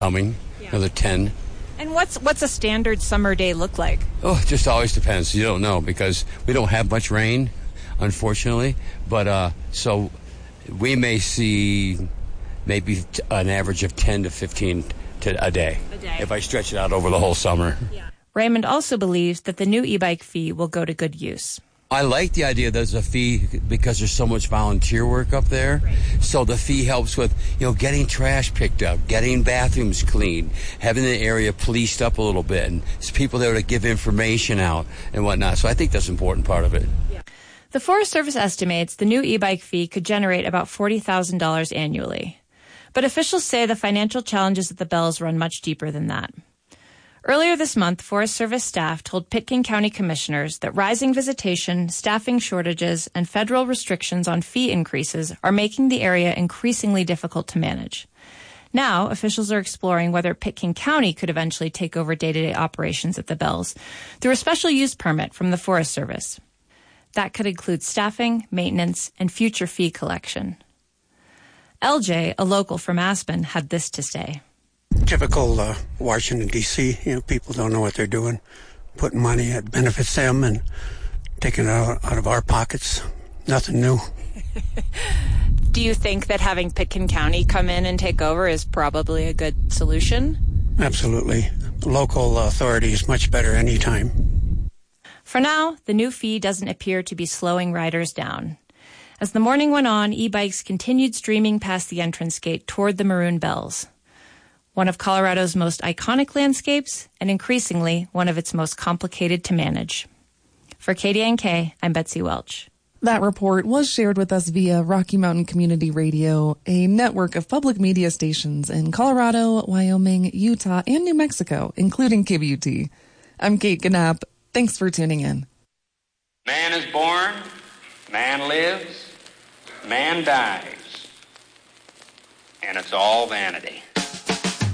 coming, another 10. And what's a standard summer day look like? Oh, it just always depends. You don't know because we don't have much rain, unfortunately. But so we may see maybe an average of 10 to 15 a day if I stretch it out over the whole summer. Yeah. Raymond also believes that the new e-bike fee will go to good use. I like the idea there's a fee because there's so much volunteer work up there. Right. So the fee helps with, getting trash picked up, getting bathrooms cleaned, having the area policed up a little bit, and there's people there to give information out and whatnot. So I think that's an important part of it. Yeah. The Forest Service estimates the new e-bike fee could generate about $40,000 annually. But officials say the financial challenges at the Bells run much deeper than that. Earlier this month, Forest Service staff told Pitkin County commissioners that rising visitation, staffing shortages, and federal restrictions on fee increases are making the area increasingly difficult to manage. Now, officials are exploring whether Pitkin County could eventually take over day-to-day operations at the Bells through a special use permit from the Forest Service. That could include staffing, maintenance, and future fee collection. LJ, a local from Aspen, had this to say. Typical Washington, D.C., people don't know what they're doing, putting money that benefits them and taking it out of our pockets. Nothing new. Do you think that having Pitkin County come in and take over is probably a good solution? Absolutely. Local authority is much better anytime. For now, the new fee doesn't appear to be slowing riders down. As the morning went on, e-bikes continued streaming past the entrance gate toward the Maroon Bells, one of Colorado's most iconic landscapes and increasingly one of its most complicated to manage. For KDNK, I'm Betsy Welch. That report was shared with us via Rocky Mountain Community Radio, a network of public media stations in Colorado, Wyoming, Utah, and New Mexico, including KBUT. I'm Kate Gannap. Thanks for tuning in. Man is born, man lives, man dies, and it's all vanity.